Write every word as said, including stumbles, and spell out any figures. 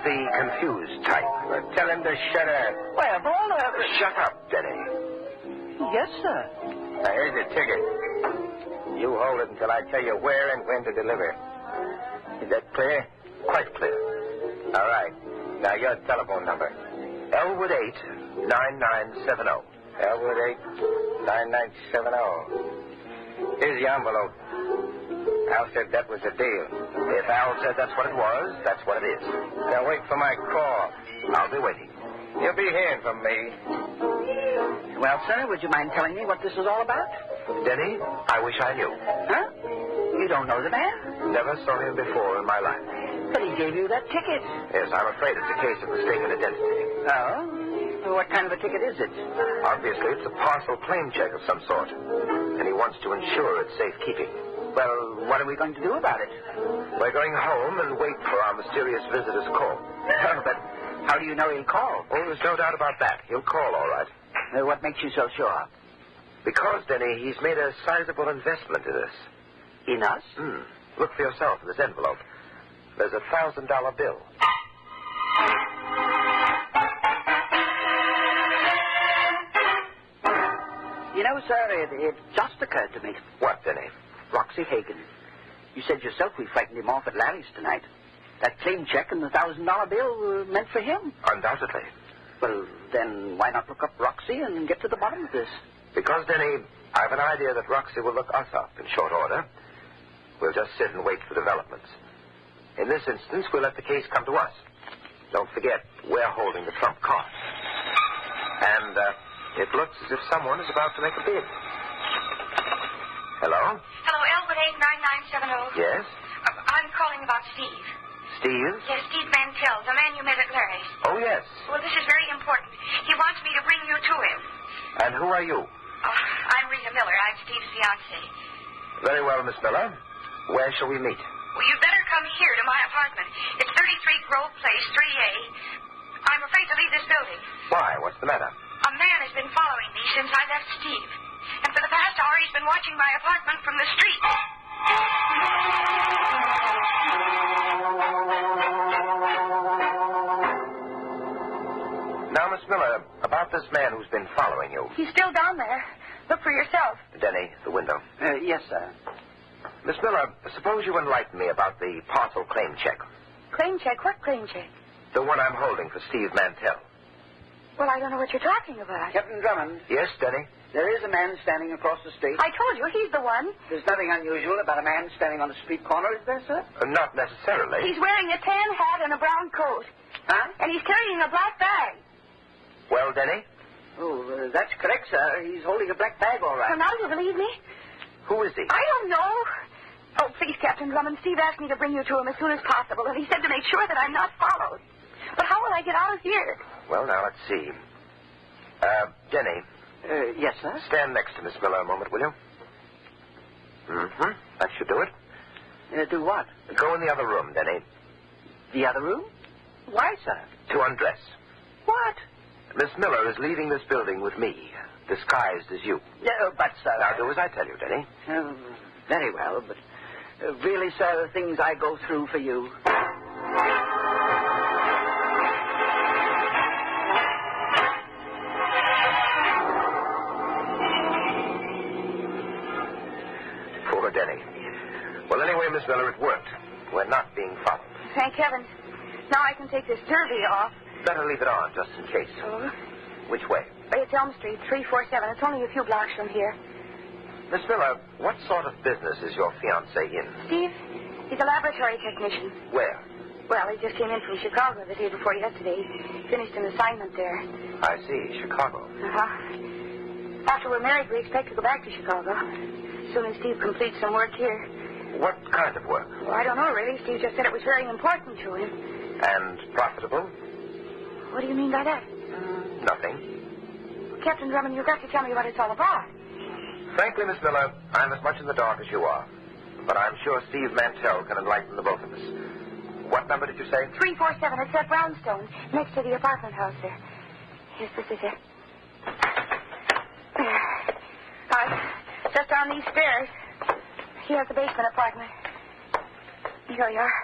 the confused type. Well, tell him to shut up. Well, Boulder... Shut up, Denny. Yes, sir. Now, here's your ticket. You hold it until I tell you where and when to deliver. Is that clear? Quite clear. All right. Now, your telephone number. Elwood eight nine nine seven zero. Elwood eight nine nine seven zero. Here's the envelope. Al said that was the deal. If Al said that's what it was, that's what it is. Now, wait for my call. I'll be waiting. You'll be hearing from me. Well, sir, would you mind telling me what this is all about? Denny, I wish I knew. Huh? You don't know the man? Never saw him before in my life. But he gave you that ticket. Yes, I'm afraid it's a case of mistaken identity. Oh? What kind of a ticket is it? Obviously, it's a parcel claim check of some sort. And he wants to ensure it's safekeeping. Well, what are we going to do about it? We're going home and wait for our mysterious visitor's call. Oh, but how do you know he'll call? Oh, there's no doubt about that. He'll call, all right. Uh, what makes you so sure? Because, Denny, he's made a sizable investment in us. In us? Hmm. Look for yourself in this envelope. There's a thousand dollar bill. You know, sir, it, it just occurred to me. What, Denny? Roxy Hagan. You said yourself we frightened him off at Larry's tonight. That claim check and the thousand dollar bill were meant for him. Undoubtedly. Well, then why not look up Roxy and get to the bottom of this? Because, Denny, I have an idea that Roxy will look us up in short order. We'll just sit and wait for developments. In this instance, we'll let the case come to us. Don't forget, we're holding the trump card. And uh, it looks as if someone is about to make a bid. Hello? Hello, Elwood eight nine nine seven zero. Yes? Uh, I'm calling about Steve. Steve? Yes, Steve Mantell, the man you met at Larry's. Oh, yes. Well, this is very important. He wants me to bring you to him. And who are you? Oh, I'm Rita Miller. I'm Steve's fiancée. Very well, Miss Miller. Where shall we meet? Well, you'd better come here to my apartment. It's thirty-three Grove Place, three A. I'm afraid to leave this building. Why? What's the matter? A man has been following me since I left Steve. And for the past hour, he's been watching my apartment from the street. Now, Miss Miller, about this man who's been following you. He's still down there. Look for yourself. Denny, the window. Uh, yes, sir. Miss Miller, suppose you enlighten me about the parcel claim check. Claim check? What claim check? The one I'm holding for Steve Mantell. Well, I don't know what you're talking about. Captain Drummond. Yes, Denny? There is a man standing across the street. I told you, he's the one. There's nothing unusual about a man standing on the street corner, is there, sir? Uh, not necessarily. He's wearing a tan hat and a brown coat. Huh? And he's carrying a black bag. Well, Denny? Oh, uh, that's correct, sir. He's holding a black bag, all right. So now you believe me? Who is he? I don't know. Oh, please, Captain Drummond, Steve asked me to bring you to him as soon as possible, and he said to make sure that I'm not followed. But how will I get out of here? Well, now, let's see. Uh, Denny. Uh, yes, sir? Stand next to Miss Miller a moment, will you? Mm-hmm. That should do it. Uh, do what? Go in the other room, Denny. The other room? Why, sir? To undress. What? Miss Miller is leaving this building with me, disguised as you. No, but, sir... Now, do as I tell you, Denny. Uh, very well, but uh, really, sir, the things I go through for you... Poor Denny. Well, anyway, Miss Miller, it worked. We're not being followed. Thank heaven. Now I can take this derby off. Better leave it on, just in case. Oh. Which way? It's Elm Street, three four seven. It's only a few blocks from here. Miss Miller, what sort of business is your fiancé in? Steve, he's a laboratory technician. Where? Well, he just came in from Chicago the day before yesterday. He finished an assignment there. I see, Chicago. Uh-huh. After we're married, we expect to go back to Chicago. As soon as Steve completes some work here. What kind of work? Well, I don't know, really. Steve just said it was very important to him. And profitable? What do you mean by that? Nothing. Captain Drummond, you've got to tell me what it's all about. Frankly, Miss Miller, I'm as much in the dark as you are. But I'm sure Steve Mantell can enlighten the both of us. What number did you say? three four seven. It's at Brownstone, next to the apartment house there. Yes, this is it. There. Uh, just down these stairs. He has the basement apartment. Here you are.